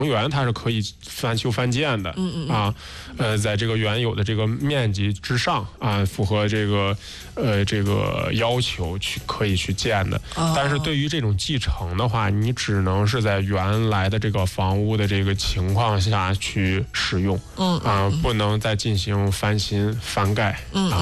原它是可以翻修翻建的，在这个原有的这个面积之上啊，符合这个要求可以去建的。但是对于这种继承的话，你只能是在原来的这个房屋的这个情况下去使用，不能再进行翻新翻盖。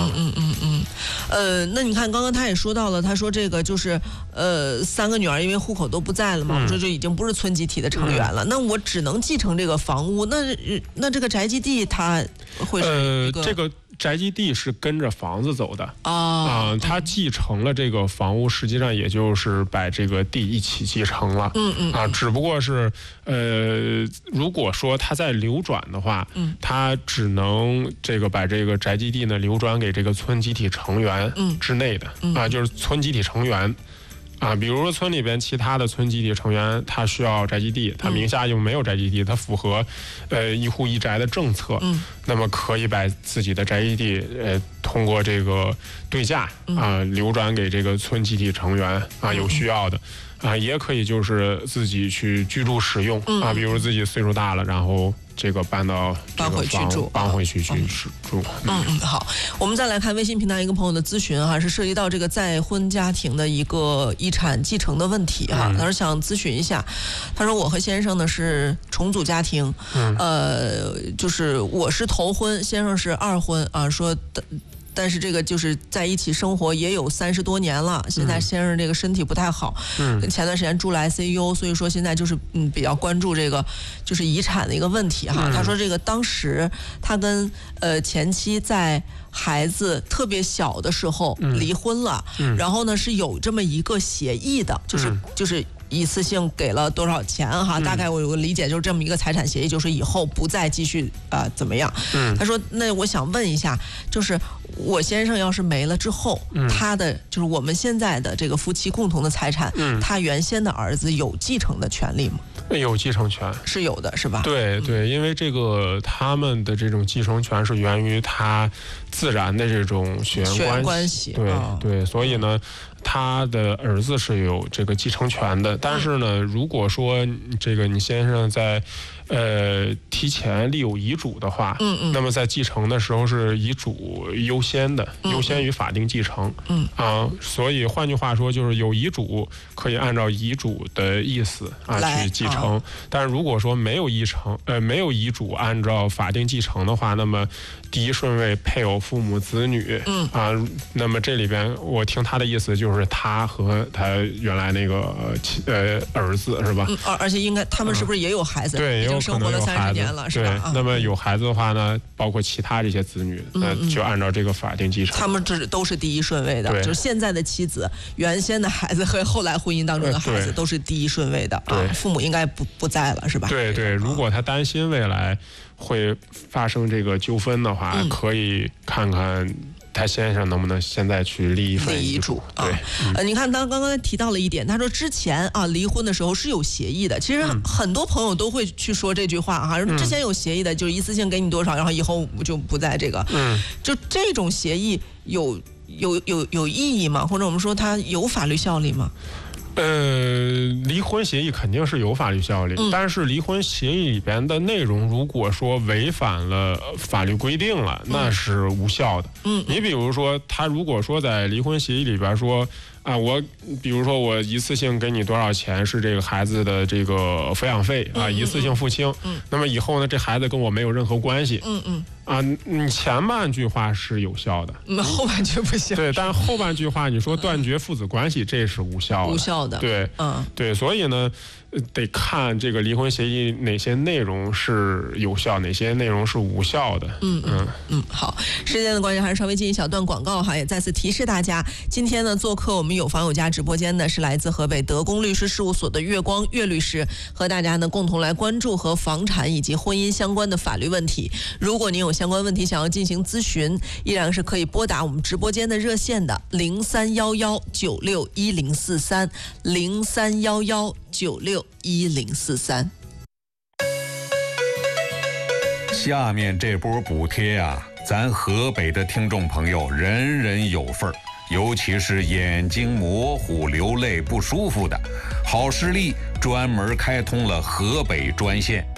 那你看刚刚他也说到了，他说这个就是3个女儿因为户口都不在了嘛，这就已经不是村集体的成员了。那我只能继承这个房屋，那这个宅基地它会是一个这个宅基地是跟着房子走的他继承了这个房屋，实际上也就是把这个地一起继承了，只不过是如果说他在流转的话，他只能这个把这个宅基地呢流转给这个村集体成员之内的，就是村集体成员。比如说村里边其他的村集体成员，他需要宅基地，他名下又没有宅基地，他符合一户一宅的政策，那么可以把自己的宅基地通过这个对价流转给这个村集体成员有需要的。也可以就是自己去居住使用比如自己岁数大了，然后这个搬回去住。 好，我们再来看微信平台一个朋友的咨询是涉及到这个再婚家庭的一个遗产继承的问题他说想咨询一下，他说我和先生呢是重组家庭，就是我是头婚，先生是二婚说但是这个就是在一起生活也有30多年了，现在先生这个身体不太好，前段时间住了 ICU， 所以说现在就是比较关注这个就是遗产的一个问题他说这个当时他跟前妻在孩子特别小的时候离婚了，然后呢是有这么一个协议的，就是一次性给了多少钱大概我有个理解，就是这么一个财产协议，就是以后不再继续怎么样。他说那我想问一下，就是我先生要是没了之后，他的就是我们现在的这个夫妻共同的财产，他原先的儿子有继承的权利吗？ 有继承权是有的，是吧？ 对，因为这个他们的这种继承权是源于他自然的这种血缘关系，对，所以呢他的儿子是有这个继承权的。但是呢如果说这个你先生在提前立有遗嘱的话，那么在继承的时候是遗嘱优先的，优先于法定继承，所以换句话说就是有遗嘱可以按照遗嘱的意思去继承，但是如果说没有遗嘱按照法定继承的话，那么第一顺位配偶、父母、子女，那么这里边我听他的意思就是他和他原来那个儿子是吧？ 而且应该他们是不是也有孩子？ 对，也有生活了30年了，是吧？ 对，那么有孩子的话呢，包括其他这些子女，就按照这个法定继承。 他们这都是第一顺位的，就是现在的妻子、原先的孩子和后来婚姻当中的孩子都是第一顺位的。父母应该不在了，是吧？ 对，如果他担心未来会发生这个纠纷的话，可以看看他先生能不能现在去立一份遗嘱。对， 你看刚刚提到了一点，他说之前离婚的时候是有协议的。其实很多朋友都会去说这句话之前有协议的，就是一次性给你多少，然后以后就不在这个。就这种协议有意义吗？或者我们说它有法律效力吗？ 离婚协议肯定是有法律效力，但是离婚协议里边的内容如果说违反了法律规定了，那是无效的。你比如说他如果说在离婚协议里边说我比如说我一次性给你多少钱是这个孩子的这个抚养费一次性付清，那么以后呢这孩子跟我没有任何关系，你前半句话是有效的， 后半句不行。 对，但是后半句话你说断绝父子关系，这是无效的。对，所以呢得看这个离婚协议哪些内容是有效，哪些内容是无效的。 好，时间的关系还是稍微进一小段广告也再次提示大家，今天呢做客我们有房有家直播间的是来自河北德公律师事务所的月光岳律师，和大家呢共同来关注和房产以及婚姻相关的法律问题。如果您有相关问题想要进行咨询，依然是可以拨打我们直播间的热线的03119610430311961043。 下面这波补贴咱河北的听众朋友人人有份儿。 尤其是眼睛模糊、流泪不舒服的，好视力专门开通了河北专线。